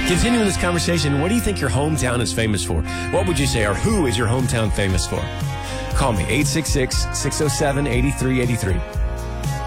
Continuing this conversation, what do you think your hometown is famous for? What would you say, or who is your hometown famous for? Call me, 866-607-8383.